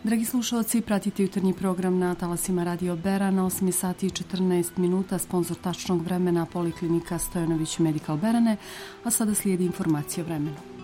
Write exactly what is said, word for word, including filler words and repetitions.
Dragi slušalci, pratite jutarnji program na talasima Radio Bera na osam sati i četrnaest minuta, sponsor tačnog vremena Poliklinika Stojanović Medical Berane, a sada slijedi informacija o vremenu.